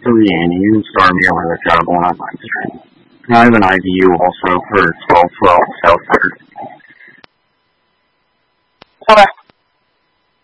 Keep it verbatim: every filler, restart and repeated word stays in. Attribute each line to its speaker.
Speaker 1: three eighty and Star Mueller are available on Vine Street. I have an I D U also for twelve twelve South third.